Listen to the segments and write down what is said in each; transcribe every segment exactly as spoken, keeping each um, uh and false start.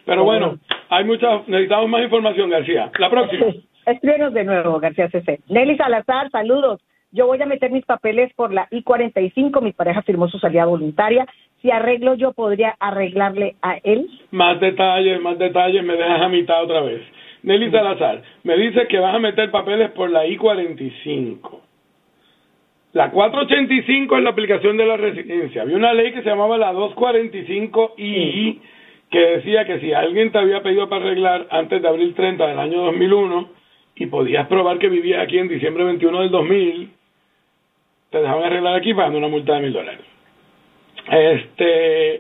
Pero bueno, hay muchas, necesitamos más información, García. La próxima. Sí. Escríbenos de nuevo, García C C. Nelly Salazar, saludos. Yo voy a meter mis papeles por la I cuarenta y cinco. Mi pareja firmó su salida voluntaria. Si arreglo yo, ¿podría arreglarle a él? Más detalles, más detalles, me dejas a mitad otra vez. Nelly Salazar, me dice que vas a meter papeles por la I cuarenta y cinco. La cuatrocientos ochenta y cinco es la aplicación de la residencia. Había una ley que se llamaba la doscientos cuarenta y cinco I, que decía que si alguien te había pedido para arreglar antes de abril treinta del año dos mil uno y podías probar que vivías aquí en diciembre veintiuno del dos mil, te dejaban arreglar aquí pagando una multa de mil dólares. Este,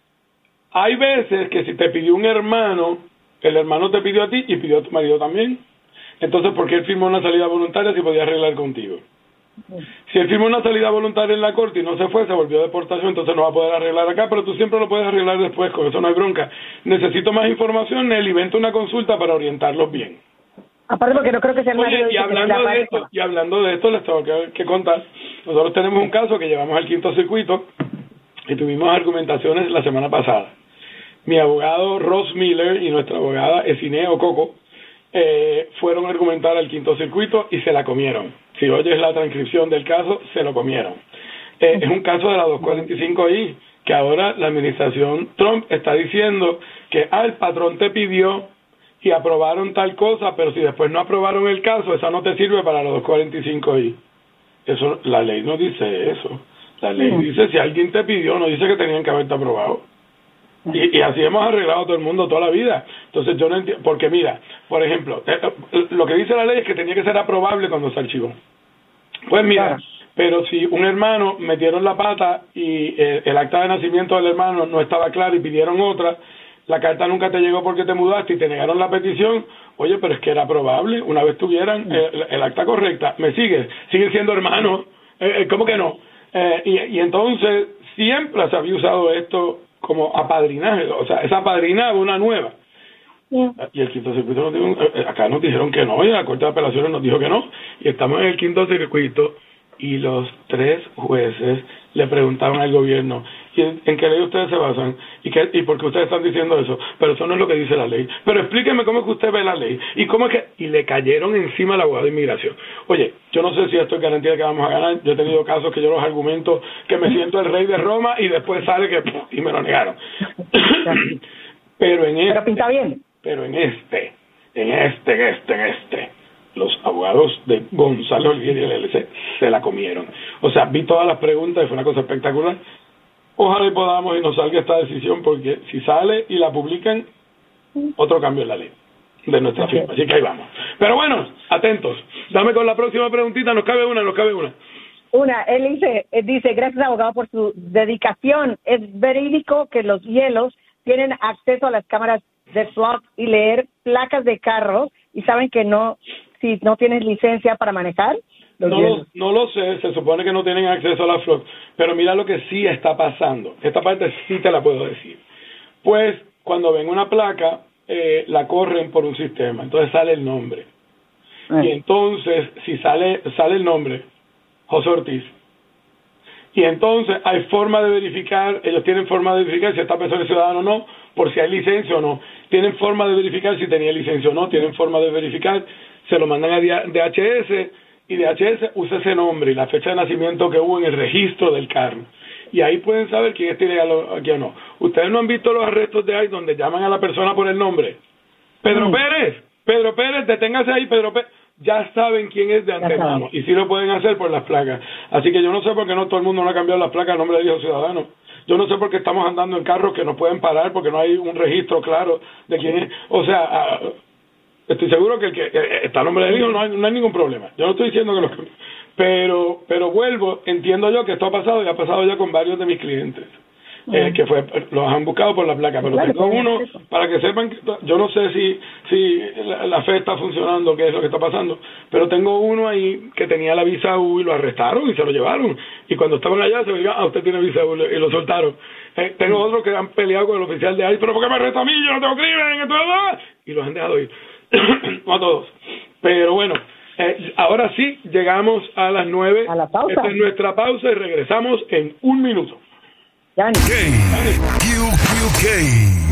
hay veces que si te pidió un hermano, el hermano te pidió a ti y pidió a tu marido también. Entonces, ¿por qué él firmó una salida voluntaria si podía arreglar contigo? Si él firmó una salida voluntaria en la corte y no se fue, se volvió deportación, entonces no va a poder arreglar acá, pero tú siempre lo puedes arreglar después, con eso no hay bronca. Necesito más información, Nelly, vente una consulta para orientarlos bien. Aparte porque no creo que sea el marido. Oye, y hablando de esto, y hablando de esto les tengo que, que contar, nosotros tenemos un caso que llevamos al quinto circuito y tuvimos argumentaciones la semana pasada. Mi abogado Ross Miller y nuestra abogada Esine Ococo eh, fueron a argumentar al quinto circuito y se la comieron. Si oyes la transcripción del caso, se lo comieron. Eh, es un caso de la doscientos cuarenta y cinco I, que ahora la administración Trump está diciendo que ah, el patrón te pidió y aprobaron tal cosa, pero si después no aprobaron el caso, esa no te sirve para la doscientos cuarenta y cinco I. Eso, la ley no dice eso. La ley uh-huh. dice si alguien te pidió, no dice que tenían que haberte aprobado. Uh-huh. Y, y así hemos arreglado todo el mundo toda la vida. Entonces yo no entiendo, porque mira, por ejemplo, eh, lo que dice la ley es que tenía que ser aprobable cuando se archivó. Pues mira, claro. Pero si un hermano metieron la pata y eh, el acta de nacimiento del hermano no estaba claro y pidieron otra, la carta nunca te llegó porque te mudaste y te negaron la petición, oye, pero es que era probable, una vez tuvieran el, el acta correcta, ¿me sigues? Siguen siendo hermanos, eh, ¿cómo que no? Eh, y, y entonces siempre se había usado esto como apadrinaje, o sea, esa apadrinaba una nueva. Yeah. Y el quinto circuito nos dijo, eh, acá nos dijeron que no, y la Corte de Apelaciones nos dijo que no, y estamos en el quinto circuito y los tres jueces le preguntaron al gobierno, ¿y en, en qué ley ustedes se basan? ¿Y, qué, ¿Y por qué ustedes están diciendo eso? Pero eso no es lo que dice la ley. Pero explíqueme cómo es que usted ve la ley. ¿Y cómo es que...? Y le cayeron encima al abogado de inmigración. Oye, yo no sé si esto es garantía de que vamos a ganar. Yo he tenido casos que yo los argumento que me siento el rey de Roma y después sale que... y me lo negaron. Pero en este... Pero pinta bien. Pero en este, en este, en este, en este... los abogados de Gonzalo Olguín y el L L C se la comieron. O sea, vi todas las preguntas y fue una cosa espectacular. Ojalá y podamos y nos salga esta decisión, porque si sale y la publican, otro cambio en la ley de nuestra okay. firma. Así que ahí vamos. Pero bueno, atentos. Dame con la próxima preguntita. Nos cabe una, nos cabe una. Una, él dice, él dice, gracias abogado por su dedicación. Es verídico que los hielos tienen acceso a las cámaras de S W A T y leer placas de carros y saben que no, si no tienes licencia para manejar. No lo, no lo sé, se supone que no tienen acceso a la F L O C, pero mira lo que sí está pasando. Esta parte sí te la puedo decir. Pues cuando ven una placa, eh, la corren por un sistema, entonces sale el nombre. Eh. Y entonces, si sale sale el nombre, José Ortiz, y entonces hay forma de verificar, ellos tienen forma de verificar si esta persona es ciudadano o no, por si hay licencia o no. Tienen forma de verificar si tenía licencia o no, tienen forma de verificar, se lo mandan a D H S, y D H S usa ese nombre y la fecha de nacimiento que hubo en el registro del carro. Y ahí pueden saber quién es ilegal aquí o no. Ustedes no han visto los arrestos de ahí donde llaman a la persona por el nombre. Pedro mm. Pérez, Pedro Pérez, deténgase ahí, Pedro Pérez. Ya saben quién es de antemano y sí lo pueden hacer por las placas. Así que yo no sé por qué no todo el mundo no ha cambiado las placas a nombre de hijo ciudadano. Yo no sé por qué estamos andando en carros que nos pueden parar porque no hay un registro claro de quién es. O sea, uh, estoy seguro que el que está a nombre del hijo no hay, no hay ningún problema. Yo no estoy diciendo que los... Pero, pero vuelvo, entiendo yo que esto ha pasado y ha pasado ya con varios de mis clientes. Eh, que fue los han buscado por la placa, pero claro, tengo uno para que sepan que yo no sé si si la, la fe está funcionando, qué es lo que está pasando, pero tengo uno ahí que tenía la visa U y lo arrestaron y se lo llevaron, y cuando estaban allá se me dijo, ah, usted tiene visa U, y lo soltaron. Eh, tengo otros que han peleado con el oficial de ahí, pero ¿por qué me arresta a mí? Yo no tengo crimen, y los han dejado ir. No a todos, pero bueno. Eh, ahora sí, llegamos a las nueve. A la pausa. Esta es nuestra pausa y regresamos en un minuto. Q Q K